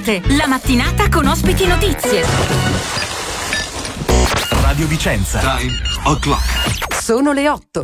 parte, la mattinata con ospiti e notizie. Radio Vicenza. Time o'clock. Sono le 8.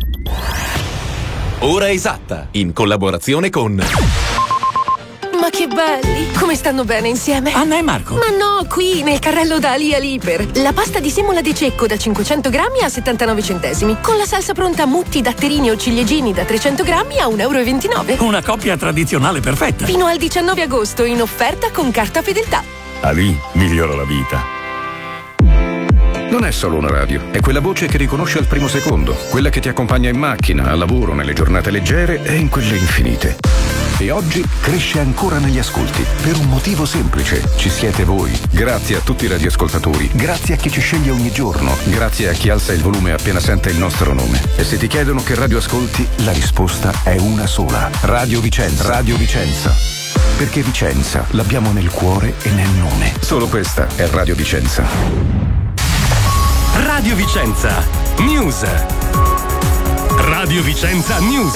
Ora esatta, in collaborazione con... Ma che belli! Come stanno bene insieme? Anna e Marco. Ma no, qui nel carrello da Ali Liber. La pasta di semola di cecco da 500 grammi a 79 centesimi. Con la salsa pronta Mutti, datterini o ciliegini da 300 grammi a 1,29 euro. Una coppia tradizionale perfetta. Fino al 19 agosto in offerta con carta fedeltà. Ali migliora la vita. Non è solo una radio, è quella voce che riconosce al primo secondo, quella che ti accompagna in macchina, al lavoro, nelle giornate leggere e in quelle infinite. E oggi cresce ancora negli ascolti, per un motivo semplice. Ci siete voi. Grazie a tutti i radioascoltatori, grazie a chi ci sceglie ogni giorno, grazie a chi alza il volume appena sente il nostro nome. E se ti chiedono che radio ascolti, la risposta è una sola. Radio Vicenza. Radio Vicenza. Perché Vicenza l'abbiamo nel cuore e nel nome. Solo questa è Radio Vicenza. Radio Vicenza News. Radio Vicenza News.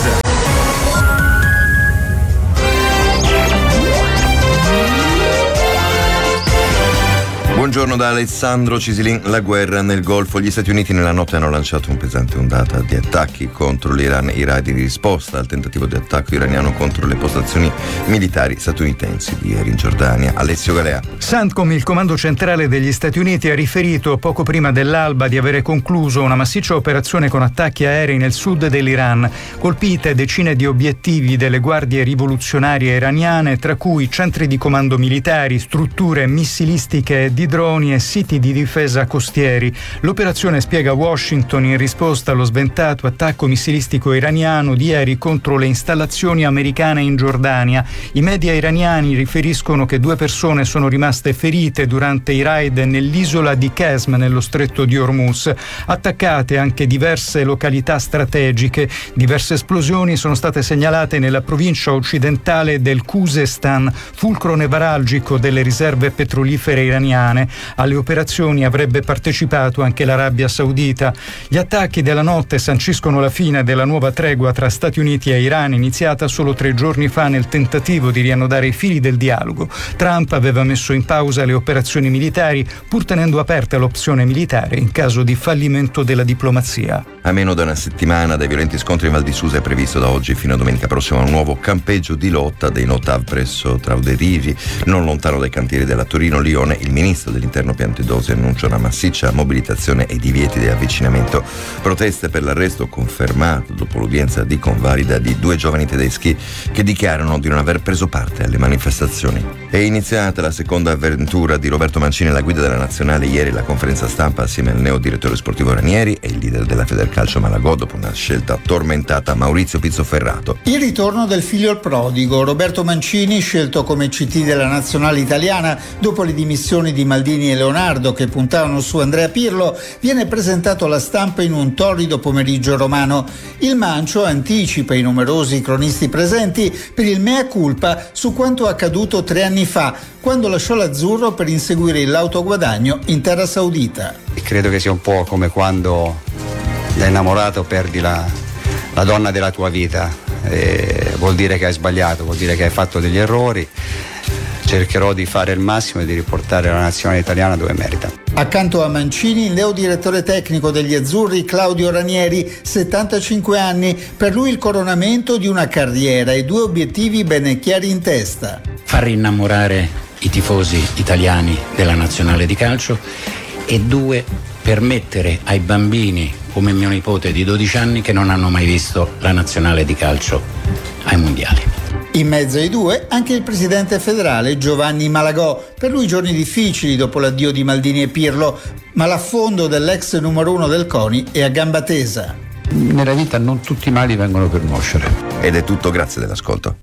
Buongiorno da Alessandro Cisilin. La guerra nel Golfo. Gli Stati Uniti nella notte hanno lanciato un pesante ondata di attacchi contro l'Iran, i raid in risposta al tentativo di attacco iraniano contro le postazioni militari statunitensi di ieri in Giordania. Alessio Galea. CENTCOM, il comando centrale degli Stati Uniti, ha riferito poco prima dell'alba di avere concluso una massiccia operazione con attacchi aerei nel sud dell'Iran. Colpite decine di obiettivi delle guardie rivoluzionarie iraniane, tra cui centri di comando militari, strutture missilistiche e di droni e siti di difesa costieri. L'operazione, spiega Washington, in risposta allo sventato attacco missilistico iraniano di ieri contro le installazioni americane in Giordania. I media iraniani riferiscono che 2 persone sono rimaste ferite durante i raid nell'isola di Qesm, nello stretto di Hormuz. Attaccate anche diverse località strategiche. Diverse esplosioni sono state segnalate nella provincia occidentale del Khuzestan, fulcro nevralgico delle riserve petrolifere iraniane. Alle operazioni avrebbe partecipato anche l'Arabia Saudita. Gli attacchi della notte sanciscono la fine della nuova tregua tra Stati Uniti e Iran, iniziata solo 3 giorni fa nel tentativo di riannodare i fili del dialogo. Trump aveva messo in pausa le operazioni militari, pur tenendo aperta l'opzione militare in caso di fallimento della diplomazia. A meno di una settimana dai violenti scontri in Val di Susa è previsto da oggi fino a domenica prossima un nuovo campeggio di lotta dei Notav presso Trauderivi, non lontano dai cantieri della Torino-Lione. Il ministro dell'Interno Piantedosi annuncia una massiccia mobilitazione e divieti di avvicinamento. Proteste per l'arresto confermato dopo l'udienza di convalida di 2 giovani tedeschi che dichiarano di non aver preso parte alle manifestazioni. È iniziata la seconda avventura di Roberto Mancini alla guida della nazionale. Ieri la conferenza stampa assieme al neo direttore sportivo Ranieri e il leader della Federcalcio Malagò dopo una scelta tormentata, Maurizio Pizzoferrato. Il ritorno del figlio al prodigo. Roberto Mancini, scelto come CT della nazionale italiana dopo le dimissioni di Maldini e Leonardo che puntavano su Andrea Pirlo, viene presentato alla stampa in un torrido pomeriggio romano. Il Mancio anticipa i numerosi cronisti presenti per il mea culpa su quanto accaduto 3 anni fa, quando lasciò l'azzurro per inseguire il lautoguadagno in terra saudita. Credo che sia un po' come quando da innamorato perdi la donna della tua vita. Vuol dire che hai sbagliato, vuol dire che hai fatto degli errori. Cercherò di fare il massimo e di riportare la nazionale italiana dove merita. Accanto a Mancini, il neo direttore tecnico degli azzurri Claudio Ranieri, 75 anni, per lui il coronamento di una carriera e 2 obiettivi ben chiari in testa. Far innamorare i tifosi italiani della nazionale di calcio e 2, permettere ai bambini come mio nipote di 12 anni che non hanno mai visto la nazionale di calcio ai mondiali. In mezzo ai 2 anche il presidente federale Giovanni Malagò, per lui giorni difficili dopo l'addio di Maldini e Pirlo, ma l'affondo dell'ex numero 1 del CONI è a gamba tesa. Nella vita non tutti i mali vengono per nuocere. Ed è tutto, grazie dell'ascolto.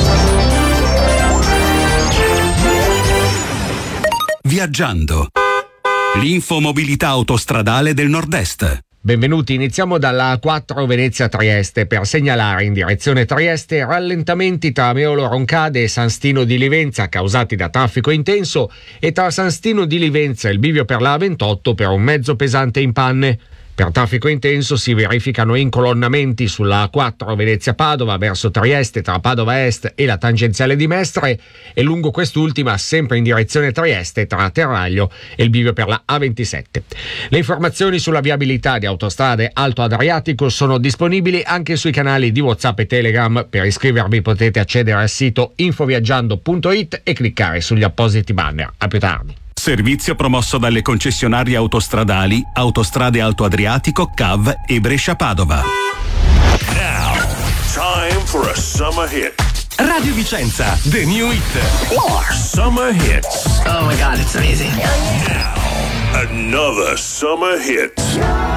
Viaggiando. L'infomobilità autostradale del Nord-Est. Benvenuti, iniziamo dalla A4 Venezia-Trieste per segnalare in direzione Trieste rallentamenti tra Meolo Roncade e San Stino di Livenza causati da traffico intenso e tra San Stino di Livenza e il bivio per la A28 per un mezzo pesante in panne. Per traffico intenso si verificano incolonnamenti sulla A4 Venezia-Padova verso Trieste tra Padova Est e la tangenziale di Mestre e lungo quest'ultima sempre in direzione Trieste tra Terraglio e il bivio per la A27. Le informazioni sulla viabilità di autostrade Alto Adriatico sono disponibili anche sui canali di WhatsApp e Telegram. Per iscrivervi potete accedere al sito infoviaggiando.it e cliccare sugli appositi banner. A più tardi. Servizio promosso dalle concessionarie autostradali Autostrade Alto Adriatico, CAV e Brescia-Padova. Now, time for a summer hit. Radio Vicenza, the new hit. Summer hits. Oh my God, it's amazing. Now, another summer hit.